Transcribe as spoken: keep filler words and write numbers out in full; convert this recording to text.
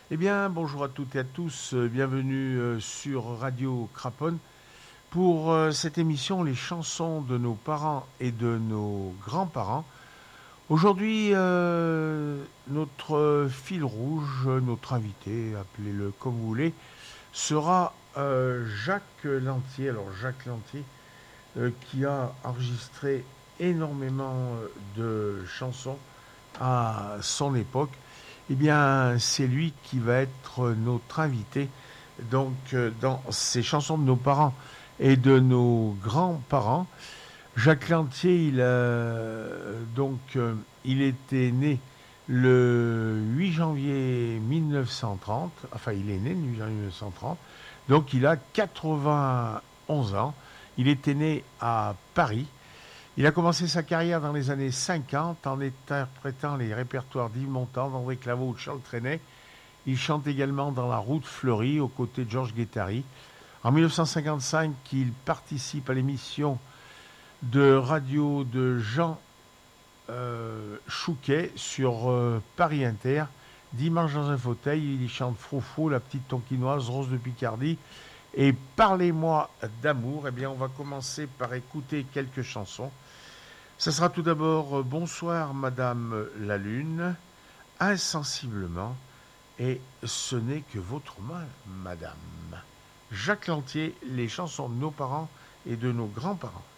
Eh bien, bonjour à toutes et à tous, euh, bienvenue euh, sur Radio Craponne pour euh, cette émission Les chansons de nos parents et de nos grands-parents. Aujourd'hui, euh, notre fil rouge, notre invité, appelez-le comme vous voulez, sera euh, Jacques Lantier. Alors Jacques Lantier, euh, qui a enregistré énormément euh, de chansons à son époque, eh bien, c'est lui qui va être notre invité donc euh, dans ces chansons de nos parents et de nos grands-parents. Jacques Lantier, il a, donc euh, il était né le huit janvier mille neuf cent trente, enfin il est né le huit janvier mille neuf cent trente, donc il a quatre-vingt-onze ans. Il était né à Paris. Il a commencé sa carrière dans les années cinquante en interprétant les répertoires d'Yves Montand, d'André Claveau ou de Charles Trenet. Il chante également dans La Route fleurie aux côtés de Georges Guettari. En mille neuf cent cinquante-cinq, il participe à l'émission de radio de Jean euh, Chouquet sur euh, Paris Inter. Dimanche dans un fauteuil, il y chante Froufrou, La Petite Tonkinoise, Rose de Picardie et Parlez-moi d'amour. Eh bien, on va commencer par écouter quelques chansons. Ce sera tout d'abord euh, Bonsoir Madame la Lune, Insensiblement, et Ce n'est que votre main, Madame. Jacques Lantier, les chansons de nos parents et de nos grands-parents.